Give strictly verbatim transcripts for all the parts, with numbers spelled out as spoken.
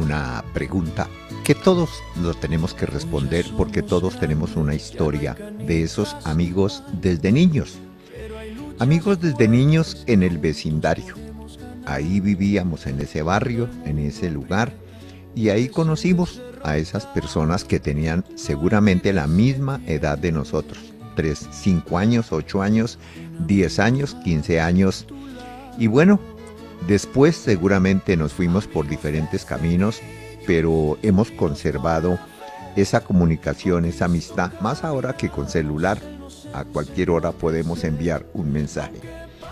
una pregunta que todos nos tenemos que responder porque todos tenemos una historia de esos amigos desde niños. Amigos desde niños en el vecindario. Ahí vivíamos en ese barrio, en ese lugar, y ahí conocimos a esas personas que tenían seguramente la misma edad de nosotros. Tres, cinco años, ocho años, diez años, quince años. Y bueno, después seguramente nos fuimos por diferentes caminos, pero hemos conservado esa comunicación, esa amistad, más ahora que con celular. A cualquier hora podemos enviar un mensaje.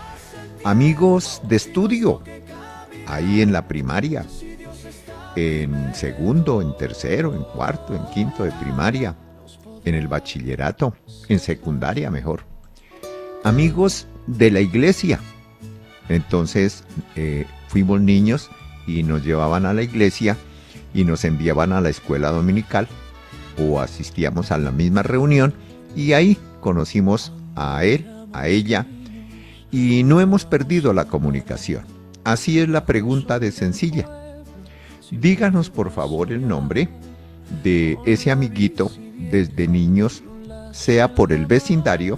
Amigos de estudio, ahí en la primaria, en segundo, en tercero, en cuarto, en quinto de primaria, en el bachillerato, en secundaria mejor. Amigos de la iglesia. Entonces eh, fuimos niños y nos llevaban a la iglesia y nos enviaban a la escuela dominical o asistíamos a la misma reunión y ahí conocimos a él, a ella y no hemos perdido la comunicación. Así es la pregunta de sencilla. Díganos por favor el nombre de ese amiguito desde niños, sea por el vecindario,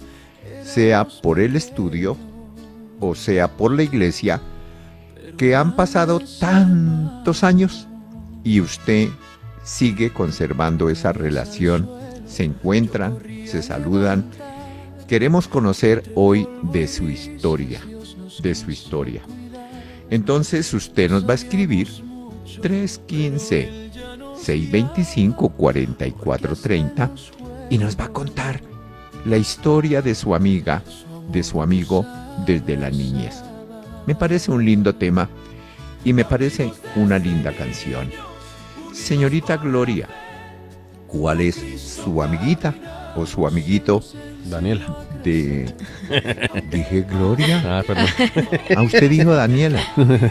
sea por el estudio o sea por la iglesia, que han pasado tantos años y usted sigue conservando esa relación, se encuentran, se saludan. Queremos conocer hoy de su historia, de su historia. Entonces usted nos va a escribir tres uno cinco, seis dos cinco, cuatro cuatro tres cero y nos va a contar la historia de su amiga, de su amigo desde la niñez. Me parece un lindo tema y me parece una linda canción. Señorita Gloria, ¿cuál es su amiguita o su amiguito? Daniela. De... ¿Dije Gloria? Ah, perdón. Ah, usted dijo Daniela.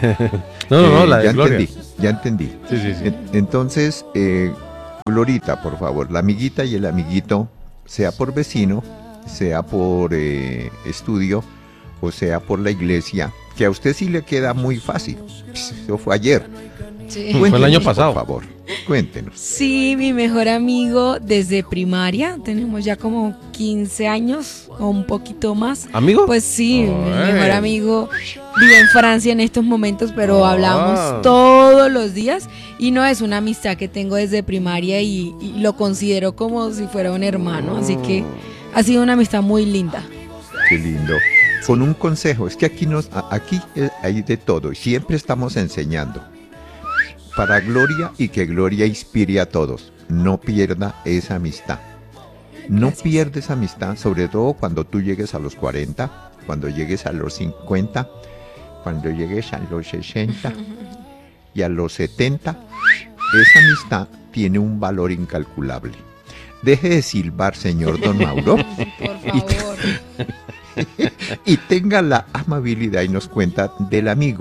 No, no, no, la de ya Gloria. Entendí, ya entendí. Sí, sí, sí. Entonces, eh, Glorita, por favor, la amiguita y el amiguito, sea por vecino, sea por eh, estudio, o sea por la iglesia, que a usted sí le queda muy fácil. Eso fue ayer. Sí. Fue el año pasado. Por favor, cuéntenos. Sí, mi mejor amigo desde primaria, tenemos ya como quince años o un poquito más. ¿Amigo? Pues sí, Ay. mi mejor amigo vive en Francia en estos momentos, pero Ah. hablamos todos los días y no es una amistad que tengo desde primaria y, y lo considero como si fuera un hermano, así que ha sido una amistad muy linda. Qué lindo. Con un consejo, es que aquí, nos, aquí hay de todo y siempre estamos enseñando. Para Gloria y que Gloria inspire a todos. No pierda esa amistad. No Gracias. pierda esa amistad, sobre todo cuando tú llegues a los cuarenta, cuando llegues a los cincuenta, cuando llegues a los sesenta y a los setenta. Esa amistad tiene un valor incalculable. Deje de silbar, señor Don Mauro. Por favor. Y tenga la amabilidad y nos cuenta del amigo,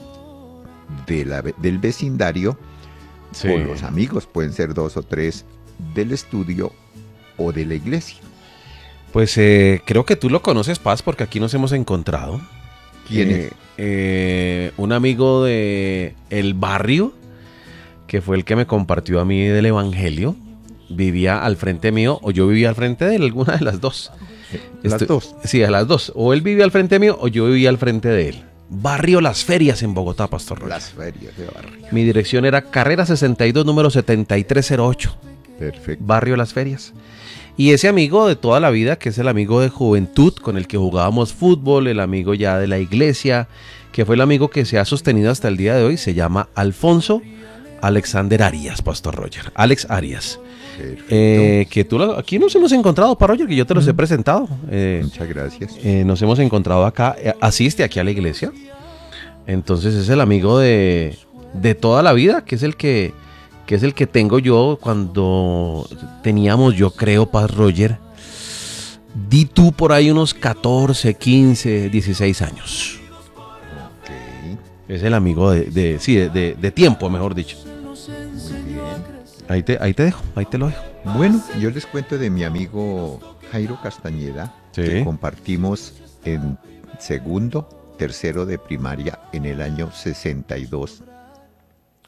de la, del vecindario, Sí. o los amigos, pueden ser dos o tres, del estudio o de la iglesia. Pues eh, creo que tú lo conoces, Paz, porque aquí nos hemos encontrado. ¿Quién Eh, es? eh, un amigo de el barrio, que fue el que me compartió a mí del evangelio. Vivía al frente mío, o yo vivía al frente de él, alguna de las dos. Las Estoy- dos. Sí, a las dos. O él vivía al frente mío, o yo vivía al frente de él. Barrio Las Ferias en Bogotá, Pastor Roger. Las ferias de barrio. Mi dirección era Carrera sesenta y dos, número setenta y tres cero ocho. Perfecto. Barrio Las Ferias. Y ese amigo de toda la vida, que es el amigo de juventud con el que jugábamos fútbol, el amigo ya de la iglesia, que fue el amigo que se ha sostenido hasta el día de hoy, se llama Alfonso Alexander Arias, Pastor Roger. Alex Arias. Perfecto. Eh, que tú lo- aquí nos hemos encontrado, Pastor Roger, que yo te los he presentado. Eh, Muchas gracias. eh, nos hemos encontrado acá, eh, asiste aquí a la iglesia. Entonces es el amigo de, de toda la vida, que es el que, que es el que tengo yo cuando teníamos, yo creo, Paz Roger, di tú por ahí unos catorce, quince, dieciséis años. Ok, Es el amigo de, de sí, de, de- de tiempo, mejor dicho. muy bien. Ahí te, ahí te dejo, ahí te lo dejo. Bueno, yo les cuento de mi amigo Jairo Castañeda, Sí. que compartimos en segundo, tercero de primaria en el año sesenta y dos.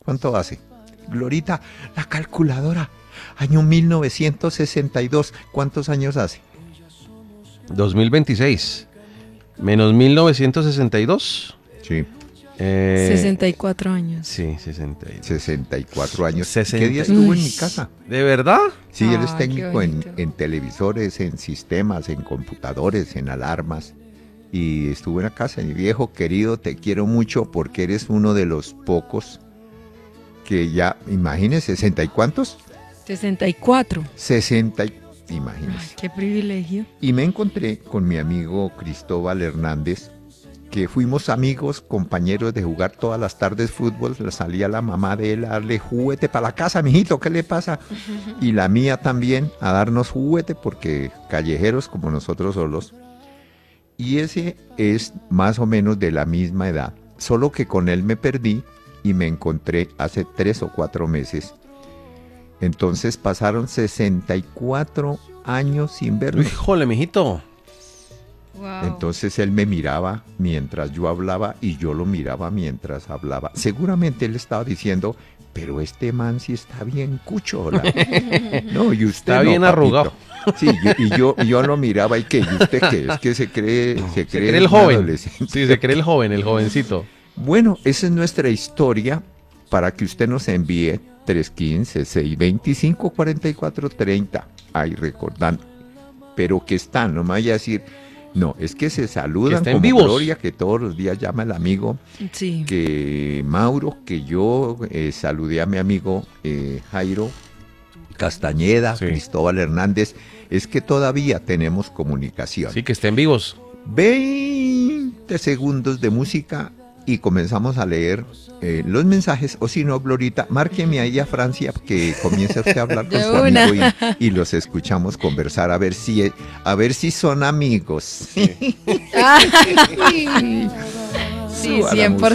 ¿Cuánto hace? Glorita, la calculadora. Año mil novecientos sesenta y dos. ¿Cuántos años hace? dos mil veintiséis. Menos mil novecientos sesenta y dos. Sí. Eh, sesenta y cuatro años. Sí, sesenta y dos. sesenta y cuatro años. sesenta. ¿Qué día estuvo Uy. en mi casa? ¿De verdad? Sí, él Ah, es qué técnico en, bonito. en televisores, en sistemas, en computadores, en alarmas. Y estuvo en la casa. Mi viejo querido, te quiero mucho porque eres uno de los pocos que ya, imagínese, ¿sesenta y cuántos? sesenta y cuatro. sesenta, y- Ay, imagínese. qué privilegio. Y me encontré con mi amigo Cristóbal Hernández, que fuimos amigos, compañeros de jugar todas las tardes fútbol. Salía la mamá de él a darle juguete para la casa, mijito, ¿qué le pasa? Y la mía también a darnos juguete, porque callejeros como nosotros solos. Y ese es más o menos de la misma edad, solo que con él me perdí y me encontré hace tres o cuatro meses. Entonces pasaron sesenta y cuatro años sin verlo. Híjole, mijito. Wow. Entonces él me miraba mientras yo hablaba y yo lo miraba mientras hablaba. Seguramente él estaba diciendo, pero este man sí está bien cuchola. No, y usted Está no, bien papito. arrugado. Sí, yo- y yo, y yo lo miraba y que, ¿y usted qué? Es que se cree, se Se cree, cree el un joven. adolescente. Sí, se cree el joven, el jovencito. Bueno, esa es nuestra historia para que usted nos envíe tres uno cinco, seis dos cinco, cuatro cuatro tres cero. Ahí recordando. Pero que están, no me vaya a decir, no, es que se saludan estén como vivos. Gloria, que todos los días llama el amigo, Sí. que Mauro, que yo eh, saludé a mi amigo eh, Jairo Castañeda, Sí. Cristóbal Hernández, es que todavía tenemos comunicación. Sí, que estén vivos. veinte segundos de música y comenzamos a leer eh, los mensajes, o si no, Glorita, márqueme ahí a Francia que comience usted a hablar con De su una. amigo y, y los escuchamos conversar a ver si a ver si son amigos. Ah. Sí, Suba la cien por